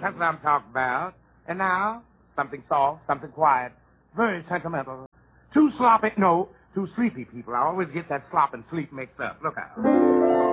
That's what I'm talking about. And now, something soft, something quiet, very sentimental. Two sleepy people. I always get that slop and sleep mixed up. Look out.